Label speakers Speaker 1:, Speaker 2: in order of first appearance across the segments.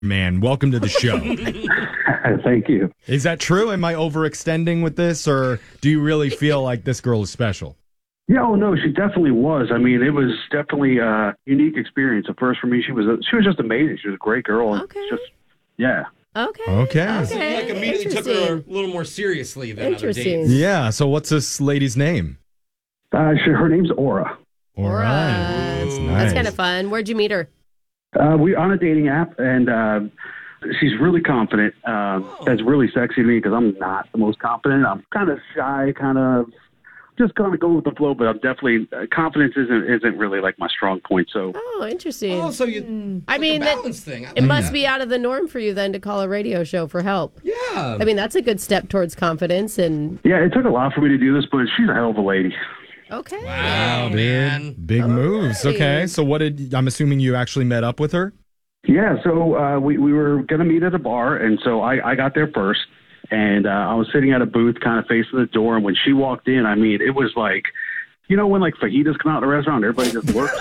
Speaker 1: Man, welcome to the show.
Speaker 2: Thank you.
Speaker 1: Is that true? Am I overextending with this, or do you really feel like this girl is special?
Speaker 2: Yeah, oh no, she definitely was. I mean, it was definitely a unique experience. At first, for me, she was just amazing. She was a great girl. And
Speaker 3: Okay.
Speaker 2: just, yeah.
Speaker 1: Okay.
Speaker 4: So you like immediately took her a little more seriously than other dates.
Speaker 1: Yeah, so what's this lady's name?
Speaker 2: Her name's Aura.
Speaker 1: All right. That's nice.
Speaker 3: That's kind of fun. Where'd you meet her?
Speaker 2: We're on a dating app, and she's really confident. That's really sexy to me because I'm not the most confident. I'm kind of shy, just kind of go with the flow, but I'm definitely confidence isn't really like my strong point. So
Speaker 3: Interesting.
Speaker 4: Oh, so you
Speaker 3: I mean,
Speaker 4: balance thing.
Speaker 3: it must be out of the norm for you then to call a radio show for help.
Speaker 4: Yeah.
Speaker 3: I mean, that's a good step towards confidence. And
Speaker 2: yeah, it took a lot for me to do this, but she's a hell of a lady.
Speaker 3: okay.
Speaker 4: Wow, man.
Speaker 1: Big moves. Okay, so I'm assuming you actually met up with her?
Speaker 2: Yeah, so we were going to meet at a bar, and so I got there first, and I was sitting at a booth kind of facing the door, and when she walked in, I mean, it was like, you know when like fajitas come out in a restaurant, everybody just works?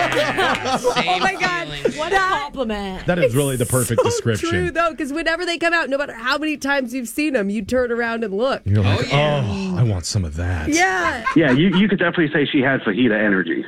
Speaker 4: Oh
Speaker 5: my God. What a compliment.
Speaker 1: That is really the perfect description.
Speaker 3: True, though, because whenever they come out, no matter how many times you've seen them, you turn around and look.
Speaker 1: You're like,
Speaker 4: yeah.
Speaker 1: I want some of that.
Speaker 3: Yeah.
Speaker 2: Yeah, you could definitely say she had fajita energy.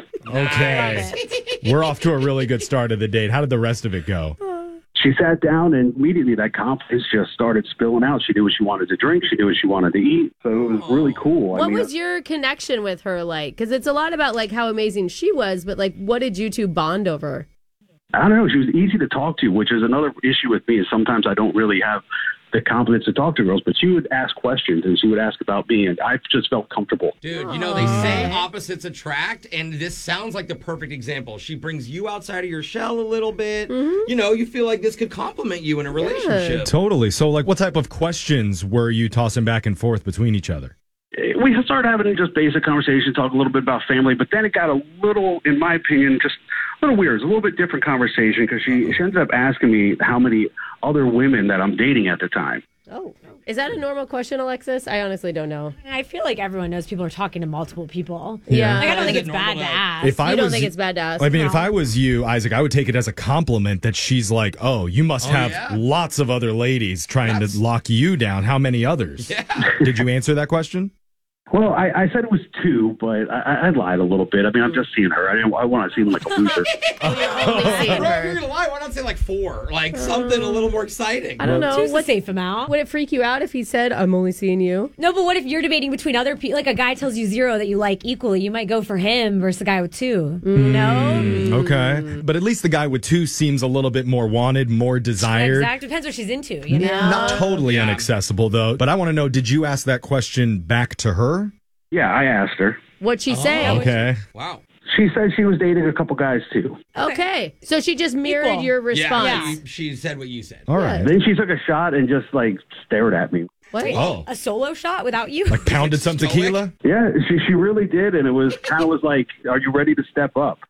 Speaker 1: Okay. We're off to a really good start of the date. How did the rest of it go?
Speaker 2: She sat down, and immediately that confidence just started spilling out. She knew what she wanted to drink. She knew what she wanted to eat. So it was really cool.
Speaker 3: What was your connection with her like? Because it's a lot about like how amazing she was, but like what did you two bond over?
Speaker 2: I don't know. She was easy to talk to, which is another issue with me. Is sometimes I don't really have the confidence to talk to girls, but she would ask questions and she would ask about me, and I just felt comfortable.
Speaker 4: Dude, you know, they say opposites attract, and this sounds like the perfect example. She brings you outside of your shell a little bit. You know, you feel like this could complement you in a relationship.
Speaker 1: Totally. So, like, what type of questions were you tossing back and forth between each other?
Speaker 2: We started having just basic conversation, talk a little bit about family, but then it got a little, in my opinion, just a little weird. It's a little bit different conversation because she ends up asking me how many other women that I'm dating at the time.
Speaker 3: Oh, is that a normal question, Alexis? I honestly don't know.
Speaker 5: I feel like everyone knows people are talking to multiple people.
Speaker 3: Yeah.
Speaker 5: Like, I don't think
Speaker 4: Is
Speaker 5: it's
Speaker 4: it
Speaker 5: bad
Speaker 4: normal
Speaker 5: to
Speaker 4: though?
Speaker 5: ask.
Speaker 1: If
Speaker 3: You don't think it's bad to ask?
Speaker 1: I mean, if I was you, Isaac, I would take it as a compliment that she's like, oh, you must have
Speaker 4: yeah?
Speaker 1: lots of other ladies trying to lock you down. How many others?
Speaker 4: Yeah.
Speaker 1: Did you answer that question?
Speaker 2: Well, I said it was 2, but I lied a little bit. I mean, I'm just seeing her. I want to seem like a loser.
Speaker 3: Only seeing
Speaker 4: Bro, if
Speaker 3: her.
Speaker 4: you're gonna lie, why not say like 4? Like something a little more exciting.
Speaker 3: I don't know.
Speaker 5: Choose a
Speaker 3: What,
Speaker 5: safe amount.
Speaker 3: would it freak you out if he said, I'm only seeing you?
Speaker 5: No, but what if you're debating between other people? Like a guy tells you 0 that you like equally. You might go for him versus a guy with 2. You know?
Speaker 1: Okay. But at least the guy with 2 seems a little bit more wanted, more desired.
Speaker 5: Exactly. Depends what she's into, you know?
Speaker 1: Not totally inaccessible, though. But I want to know, did you ask that question back to her?
Speaker 2: Yeah, I asked her.
Speaker 3: What'd she say?
Speaker 1: Okay.
Speaker 4: Wow.
Speaker 2: She said she was dating a couple guys, too.
Speaker 3: Okay. So she just mirrored
Speaker 5: Equal.
Speaker 3: your response.
Speaker 4: Yeah, she said what you said.
Speaker 1: All right.
Speaker 2: Then she took a shot and just, like, stared at me.
Speaker 3: What?
Speaker 1: Oh.
Speaker 5: A solo shot without you?
Speaker 1: Like pounded some
Speaker 4: Stoic.
Speaker 1: tequila?
Speaker 2: Yeah, she really did, and it was kind of was like, are you ready to step up?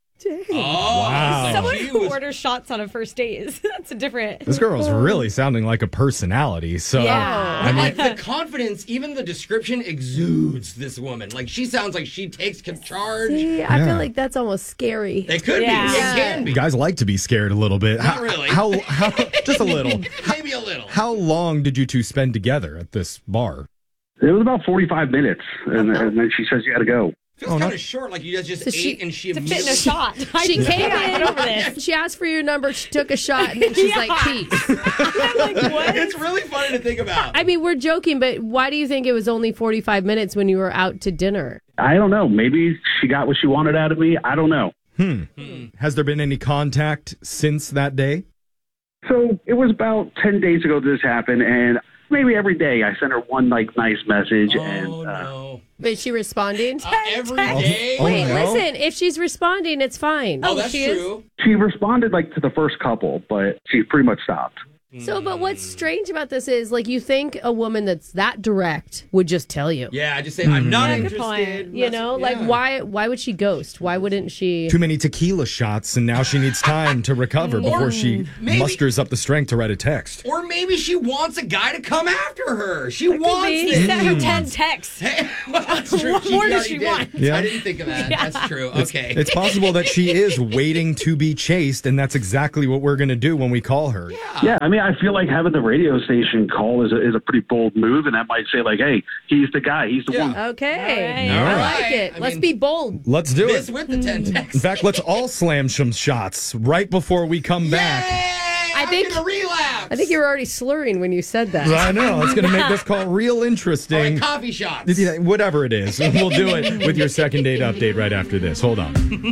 Speaker 4: Oh,
Speaker 1: Wow.
Speaker 5: Someone
Speaker 4: she
Speaker 5: who
Speaker 4: was-
Speaker 5: orders shots on a first date is that's a different.
Speaker 1: This girl's really sounding like a personality. So,
Speaker 5: Yeah.
Speaker 1: I mean,
Speaker 4: like the confidence, even the description exudes this woman. Like she sounds like she takes charge.
Speaker 3: See, I
Speaker 1: Yeah.
Speaker 3: feel like that's almost scary.
Speaker 4: It could
Speaker 5: Yeah.
Speaker 4: be. It can be.
Speaker 1: guys like to be scared a little bit.
Speaker 4: Not really.
Speaker 1: How just a little.
Speaker 4: Maybe a little.
Speaker 1: How long did you two spend together at this bar?
Speaker 2: It was about 45 minutes, and then she says you got to go.
Speaker 4: Feels kind of short. Like you guys just ate and she
Speaker 5: To fit in a
Speaker 4: immediately.
Speaker 5: shot.
Speaker 3: She came
Speaker 5: Get
Speaker 3: in,
Speaker 5: over this.
Speaker 3: she asked for your number, she took a shot, and then she's like, peace.
Speaker 5: I'm like, what?
Speaker 4: It's really funny to think about.
Speaker 3: I mean, we're joking, but why do you think it was only 45 minutes when you were out to dinner?
Speaker 2: I don't know. Maybe she got what she wanted out of me. I don't know.
Speaker 1: Has there been any contact since that day?
Speaker 2: So it was about 10 days ago this happened, and maybe every day I sent her one like nice message. and
Speaker 4: Oh no!
Speaker 3: Is she responding?
Speaker 4: Every day.
Speaker 1: Oh,
Speaker 3: Wait,
Speaker 1: no.
Speaker 3: listen, if she's responding, it's fine.
Speaker 4: Oh, that's
Speaker 3: she is?
Speaker 4: true.
Speaker 2: she responded like to the first couple, but she pretty much stopped.
Speaker 3: So, but what's strange about this is, like, you think a woman that's that direct would just tell you.
Speaker 4: Yeah, just say, I'm not
Speaker 5: Yeah, good
Speaker 4: interested.
Speaker 5: point.
Speaker 3: You know, like, why would she ghost? Why wouldn't she?
Speaker 1: Too many tequila shots, and now she needs time to recover before she
Speaker 4: maybe-
Speaker 1: musters up the strength to write a text.
Speaker 4: Or maybe she wants a guy to come after her. She
Speaker 3: could
Speaker 4: wants
Speaker 3: be.
Speaker 4: this.
Speaker 5: He sent her 10 texts.
Speaker 4: Well, that's true.
Speaker 5: What more does
Speaker 4: already
Speaker 5: she
Speaker 4: did.
Speaker 5: want?
Speaker 1: Yeah.
Speaker 4: I didn't think of that. That's true. Okay.
Speaker 1: It's possible that she is waiting to be chased, and that's exactly what we're going to do when we call her.
Speaker 2: Yeah, I mean, I feel like having the radio station call is a pretty bold move, and that might say, like, hey, he's the guy. He's the one.
Speaker 3: Okay.
Speaker 5: All
Speaker 3: I
Speaker 1: right.
Speaker 3: like it.
Speaker 4: I
Speaker 3: Let's
Speaker 4: mean-
Speaker 3: be bold.
Speaker 1: Let's do
Speaker 4: this
Speaker 1: it.
Speaker 4: with the 10 texts.
Speaker 1: In fact, let's all slam some shots right before we come back.
Speaker 4: Yay!
Speaker 3: I think-
Speaker 4: I'm gonna relapse.
Speaker 3: I think you were already slurring when you said that.
Speaker 1: I know. It's going to make this call real
Speaker 4: All right,
Speaker 1: interesting.
Speaker 4: coffee shots.
Speaker 1: Whatever it is. We'll do it with your second date update right after this. Hold on.